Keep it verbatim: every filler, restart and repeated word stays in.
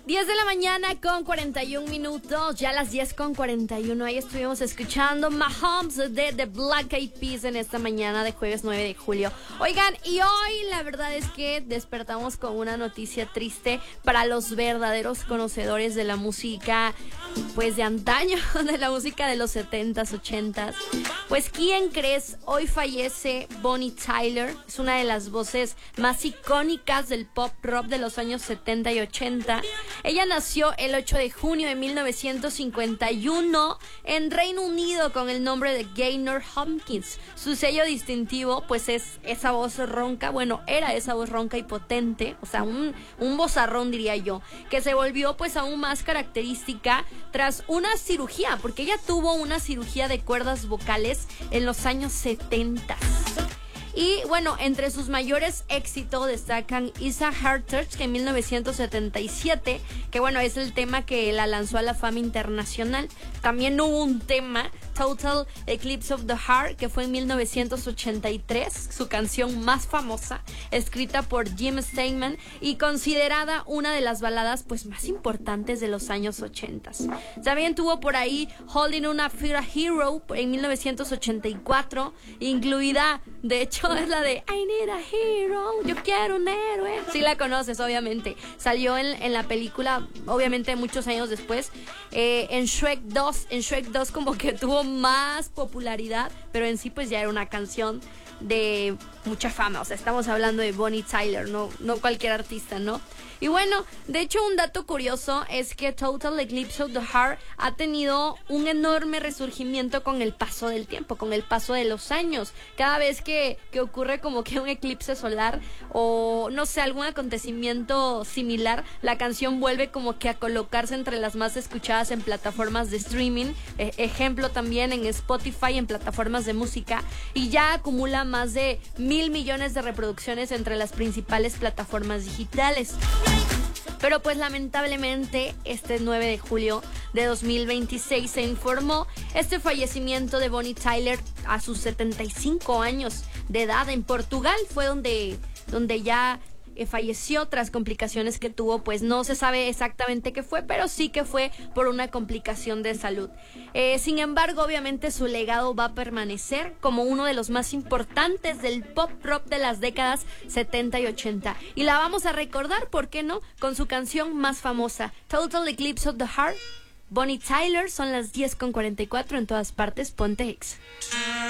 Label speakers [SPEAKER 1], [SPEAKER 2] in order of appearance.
[SPEAKER 1] diez de la mañana con cuarenta y un minutos, ya a las diez con cuarenta y uno, ahí estuvimos escuchando Mahomes de The Black Eyed Peas en esta mañana de jueves nueve de julio. Oigan, y hoy la verdad es que despertamos con una noticia triste para los verdaderos conocedores de la música, pues de antaño, de la música de los setentas, ochentas. Pues, ¿quién crees? Hoy fallece Bonnie Tyler, es una de las voces más icónicas del pop rock de los años setenta y ochenta. Ella nació el ocho de junio de mil novecientos cincuenta y uno en Reino Unido con el nombre de Gaynor Hopkins. Su sello distintivo pues es esa voz ronca, bueno, era esa voz ronca y potente, o sea, un, un vozarrón diría yo, que se volvió pues aún más característica tras una cirugía, porque ella tuvo una cirugía de cuerdas vocales en los años setenta. Y bueno, entre sus mayores éxitos destacan It's a Heart Touch, que en mil novecientos setenta y siete, que bueno, es el tema que la lanzó a la fama internacional. También hubo un tema, Total Eclipse of the Heart, que fue en mil novecientos ochenta y tres, su canción más famosa, escrita por Jim Steinman y considerada una de las baladas pues más importantes de los años ochenta. También tuvo por ahí Holding on for a Hero en mil novecientos ochenta y cuatro, incluida, de hecho, es la de I need a hero, yo quiero un héroe. Sí la conoces, obviamente. Salió en, en la película, obviamente muchos años después, eh, en Shrek dos. En Shrek dos como que tuvo más popularidad, pero en sí pues ya era una canción de mucha fama. O sea, estamos hablando de Bonnie Tyler, no, no cualquier artista, ¿no? Y bueno, de hecho un dato curioso es que Total Eclipse of the Heart ha tenido un enorme resurgimiento con el paso del tiempo, con el paso de los años. Cada vez que, que ocurre como que un eclipse solar o no sé, algún acontecimiento similar, la canción vuelve como que a colocarse entre las más escuchadas en plataformas de streaming, eh, ejemplo también en Spotify, en plataformas de música, y ya acumula más de mil millones de reproducciones entre las principales plataformas digitales. Pero pues lamentablemente este nueve de julio de dos mil veintiséis se informó este fallecimiento de Bonnie Tyler a sus setenta y cinco años de edad. En Portugal fue donde, donde ya eh, falleció tras complicaciones que tuvo, pues no se sabe exactamente qué fue, pero sí que fue por una complicación de salud. Eh, sin embargo, obviamente su legado va a permanecer como uno de los más importantes del pop rock de las décadas setenta y ochenta. Y la vamos a recordar, ¿por qué no?, con su canción más famosa, Total Eclipse of the Heart. Bonnie Tyler, son las diez con cuarenta y cuatro en todas partes, ponte Ex.